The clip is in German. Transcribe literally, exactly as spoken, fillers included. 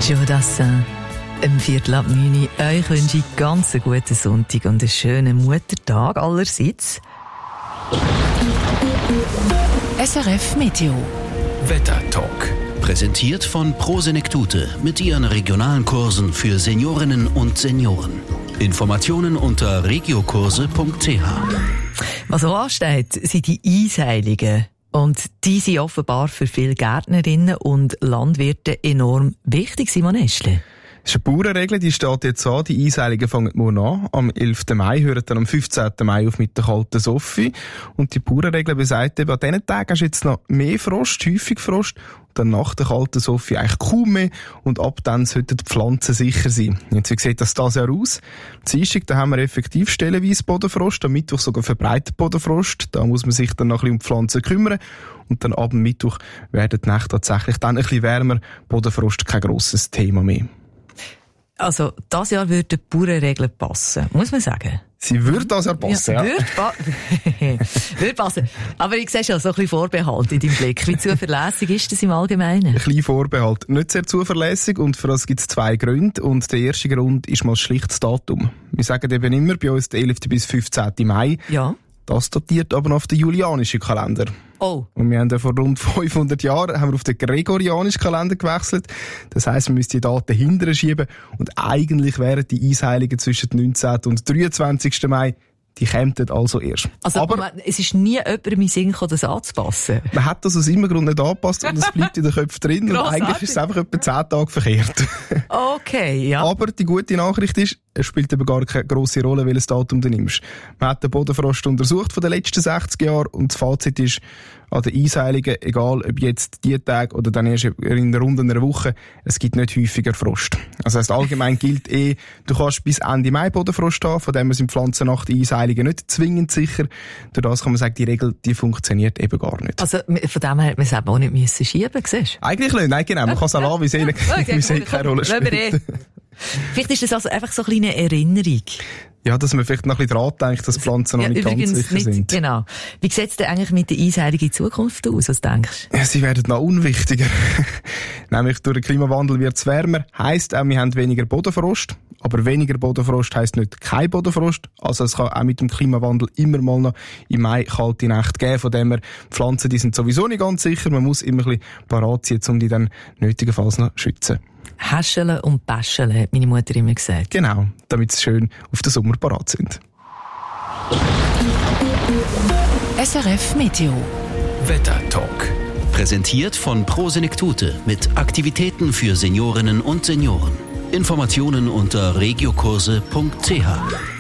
Joe Dassin, im Viertel ab neun Uhr. Euch wünsche ich ganz einen guten Sonntag und einen schönen Muttertag allerseits. S R F Meteo Wetter-Talk. Präsentiert von Prosenektute mit ihren regionalen Kursen für Seniorinnen und Senioren. Informationen unter regiokurse punkt c h. Was so ansteht, sind die Eisheiligen. Und die sind offenbar für viele Gärtnerinnen und Landwirte enorm wichtig, Simon Eschle. Das ist eine Bauernregel, die steht jetzt an. Die Eisheiligen fangen morgen an. Am elften Mai hören dann am fünfzehnten Mai auf mit der kalten Soffi. Und die Bauernregel besagt eben, an diesen Tagen hast du jetzt noch mehr Frost, häufig Frost. Und dann nach der kalten Soffi eigentlich kaum mehr. Und ab dann sollten die Pflanzen sicher sein. Jetzt, wie sieht das dieses Jahr aus? Am Dienstag, da haben wir effektiv stellenweise Bodenfrost. Am Mittwoch sogar verbreitet Bodenfrost. Da muss man sich dann noch ein bisschen um die Pflanzen kümmern. Und dann ab dem Mittwoch werden die Nächte tatsächlich dann ein bisschen wärmer. Bodenfrost kein grosses Thema mehr. Also, dieses Jahr würde die Bauernregel passen, muss man sagen. Sie würde das Jahr passen, ja. ja. Würde, pa- würde passen. Aber ich sehe schon so ein bisschen Vorbehalt in deinem Blick. Wie zuverlässig ist das im Allgemeinen? Ein kleiner Vorbehalt. Nicht sehr zuverlässig und für das gibt es zwei Gründe. Und der erste Grund ist mal schlicht das Datum. Wir sagen eben immer bei uns der elften bis fünfzehnten Mai. Ja. Das datiert aber noch auf den julianischen Kalender. Oh. Und wir haben ja vor rund fünfhundert Jahren haben wir auf den gregorianischen Kalender gewechselt. Das heisst, wir müssen die Daten hinterher schieben. Und eigentlich wären die Eisheiligen zwischen dem neunzehnten und dreiundzwanzigsten Mai, die kämen also erst. Also, aber Moment, es ist nie jemand in meinen Sinn gekommen, das anzupassen. Man hat das aus immer Grund nicht angepasst und es bleibt in den Köpfen drin. Und eigentlich ist es einfach etwa zehn Tage verkehrt. Okay, ja. Aber die gute Nachricht ist, es spielt eben gar keine grosse Rolle, welches Datum du nimmst. Man hat den Bodenfrost untersucht von den letzten sechzig Jahren und das Fazit ist, an den Eisheiligen, egal ob jetzt die Tage oder dann erst in rund einer Woche, es gibt nicht häufiger Frost. Also heisst, allgemein gilt eh, du kannst bis Ende Mai Bodenfrost haben, von dem sind Pflanzen nach den Eisheiligen nicht zwingend sicher. Durch das kann man sagen, die Regel, die funktioniert eben gar nicht. Also von dem her hat man es eben auch nicht müssen schieben, siehst du? Eigentlich nicht, nein, genau. Man kann es auch lassen, wie es eh keine Rolle spielt. Vielleicht ist das also einfach so eine kleine Erinnerung. Ja, dass man vielleicht noch ein bisschen dran denkt, dass Pflanzen noch ja, nicht ganz sicher nicht, sind. Genau. Wie sieht es denn eigentlich mit den Eisheiligen in Zukunft aus, was denkst du? Ja, sie werden noch unwichtiger. Nämlich durch den Klimawandel wird es wärmer, heisst auch, wir haben weniger Bodenfrost. Aber weniger Bodenfrost heisst nicht kein Bodenfrost. Also es kann auch mit dem Klimawandel immer mal noch im Mai kalte Nächte geben. Von dem her, Pflanzen, die sind sowieso nicht ganz sicher. Man muss immer ein bisschen parat sein, um die dann nötigenfalls noch zu schützen. Häscheln und Päscheln, hat meine Mutter immer gesagt. Genau, damit sie schön auf den Sommer parat sind. S R F Meteo Wetter-Talk. Präsentiert von Prosenektute mit Aktivitäten für Seniorinnen und Senioren. Informationen unter regiokurse punkt c h.